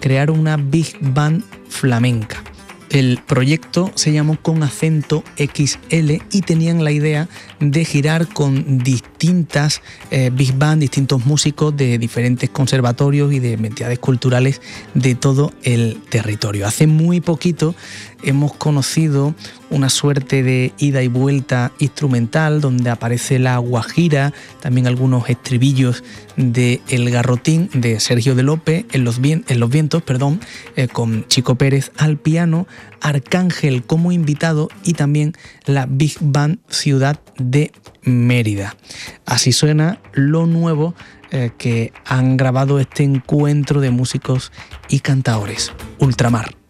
crearon una Big Band flamenca. El proyecto se llamó Con Acento XL y tenían la idea de girar con distintas Big Band, distintos músicos de diferentes conservatorios y de entidades culturales de todo el territorio. Hace muy poquito hemos conocido una suerte de ida y vuelta instrumental donde aparece la guajira, también algunos estribillos de El Garrotín de Sergio de López en los vientos, con Chico Pérez al piano, Arcángel como invitado y también la Big Band Ciudad de Mérida. Así suena lo nuevo que han grabado este encuentro de músicos y cantaores, Ultramar.